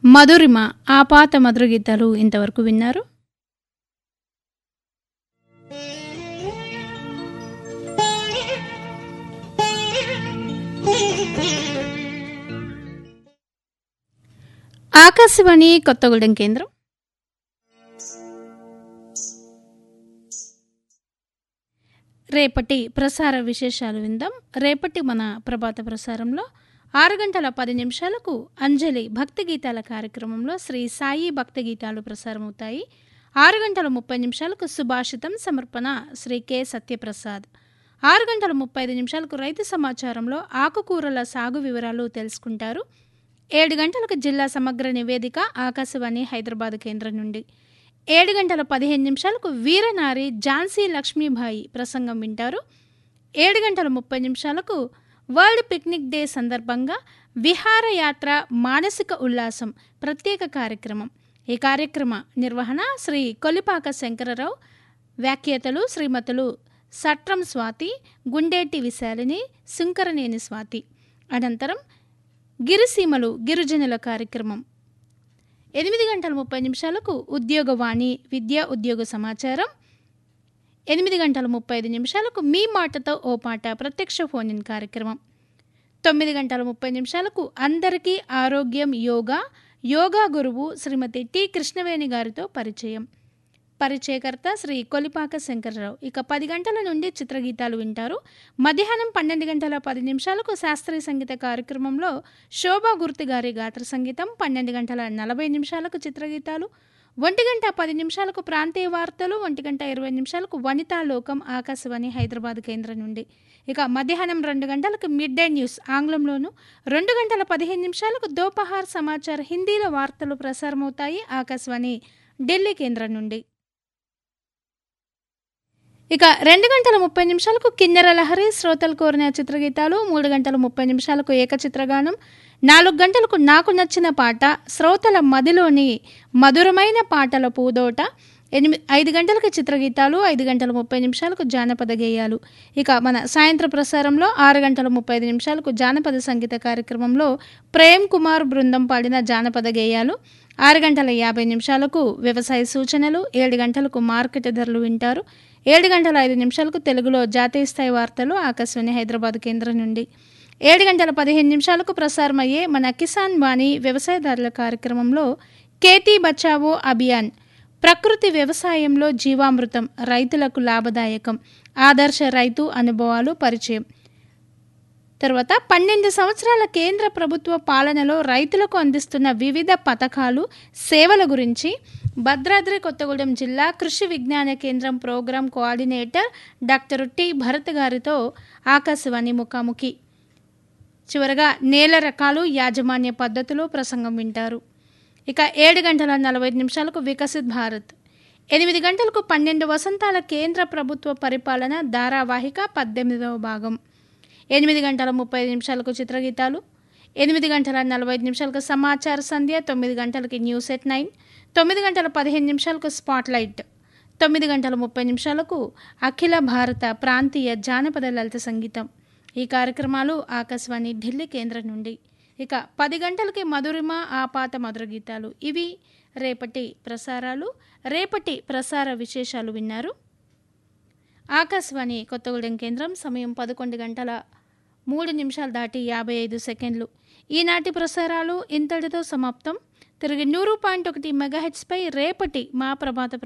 మధురిమ ఆపాత మధుర గీతాలు ఇంతవరకు విన్నారు. ఆకాశవాణి కొత్తగూడెం కేంద్రం. రేపటి ప్రసార విశేషాలు విందాం. రేపటి మన ప్రభాత ప్రసారంలో 6:10 అంజలి భక్తి గీతాల కార్యక్రమంలో శ్రీ సాయి భక్తి గీతాలు ప్రసారమవుతాయి. 6:30 సుభాషితం సమర్పణ శ్రీ కె సత్యప్రసాద్. 6:35 రైతు సమాచారంలో ఆకుకూరల సాగు వివరాలు తెలుసుకుంటారు. 7 గంటలకు జిల్లా సమగ్ర నివేదిక ఆకాశవాణి హైదరాబాద్ కేంద్రం నుండి. 7:15 వీరనారి ఝాన్సీ లక్ష్మీబాయి ప్రసంగం వింటారు. 7:30 వరల్డ్ పిక్నిక్ డే సందర్భంగా విహారయాత్ర మానసిక ఉల్లాసం ప్రత్యేక కార్యక్రమం. ఈ కార్యక్రమ నిర్వహణ శ్రీ కొలిపాక శంకరరావు. వ్యాఖ్యాతలు శ్రీమతులు సట్రం స్వాతి, గుండేటి విశాలిని, శుంకరనేని స్వాతి. అనంతరం గిరిసీమలు గిరిజనుల కార్యక్రమం. 8:30 ఉద్యోగవాణి విద్యా ఉద్యోగ సమాచారం. 8:35 మీ మాటతో ఓ పాట ప్రత్యక్ష ఫోన్ ఇన్ కార్యక్రమం. 9:30 అందరికీ ఆరోగ్యం యోగా, యోగా గురువు శ్రీమతి టి కృష్ణవేణి గారితో పరిచయం. పరిచయకర్త శ్రీ కొలిపాక శంకర్రావు. ఇక 10 గంటల నుండి చిత్రగీతాలు వింటారు. మధ్యాహ్నం 12:10 శాస్త్రీయ సంగీత కార్యక్రమంలో శోభా గుర్తి గారి గాత్ర సంగీతం. 12:40 చిత్రగీతాలు. 1:10 ప్రాంతీయ వార్తలు. 1:20 వనితా లోకం ఆకాశవాణి హైదరాబాద్ కేంద్రం నుండి. ఇక మధ్యాహ్నం 2 గంటలకు మిడ్ డే న్యూస్ ఆంగ్లంలోను, 2:15 దోపహార్ సమాచార్ హిందీలో వార్తలు ప్రసారమవుతాయి ఆకాశవాణి ఢిల్లీ కేంద్రం నుండి. ఇక 2:30 కిన్నెర లహరి శ్రోతలు కోరిన చిత్రగీతాలు. 3:30 ఏకచిత్రగానం. 4 గంటలకు నాకు నచ్చిన పాట, శ్రోతల మదిలోని మధురమైన పాటల పూదోట. 5 గంటలకు చిత్రగీతాలు. 5:30 జానపద గేయాలు. ఇక మన సాయంత్ర ప్రసారంలో 6:35 జానపద సంగీత కార్యక్రమంలో ప్రేమ్ కుమార్ బృందం పాడిన జానపద గేయాలు. 6:50 వ్యవసాయ సూచనలు. 7 గంటలకు మార్కెట్ ధరలు వింటారు. 7:05 తెలుగులో జాతీయ స్థాయి వార్తలు ఆకాశవాణి హైదరాబాద్ కేంద్రం నుండి. 7:15 ప్రసారమయ్యే మన కిసాన్ వాణి వ్యవసాయదారుల కార్యక్రమంలో ఖేతీ బచావో అభియాన్, ప్రకృతి వ్యవసాయంలో జీవామృతం రైతులకు లాభదాయకం, ఆదర్శ రైతు అనుభవాలు పరిచయం. తర్వాత 12 సంవత్సరాల కేంద్ర ప్రభుత్వ పాలనలో రైతులకు అందిస్తున్న వివిధ పథకాలు, సేవల గురించి భద్రాద్రి కొత్తగూడెం జిల్లా కృషి విజ్ఞాన కేంద్రం programme coordinator doctor T Bharat గారితో ఆకాశవాణి ముఖాముఖి. చివరగా నేల రకాలు, యాజమాన్య పద్ధతులు ప్రసంగం వింటారు. ఇక 7:45 వికసిత్ భారత్. 8 గంటలకు 12 వసంతాల కేంద్ర ప్రభుత్వ పరిపాలన ధారావాహిక 18వ భాగం. 8:35 చిత్రగీతాలు. 8:45 సమాచార సంధ్య. 9 గంటలకి న్యూస్ ఎట్ 9. 9:15 స్పాట్లైట్. 9:30 అఖిల భారత ప్రాంతీయ జానపద లలిత సంగీతం. ఈ కార్యక్రమాలు ఆకాశవాణి ఢిల్లీ కేంద్రం నుండి. ఇక 10 గంటలకి మధురిమ ఆపాత మధుర గీతాలు. ఇవి రేపటి ప్రసారాలు. రేపటి ప్రసార విశేషాలు విన్నారు. ఆకాశవాణి కొత్తగూడెం కేంద్రం. సమయం 11:03 దాటి 55 సెకండ్లు. ఈనాటి ప్రసారాలు ఇంతటితో సమాప్తం. తిరిగి 100.1 మెగాహెర్ట్జ్పై రేపటి మా ప్రభాత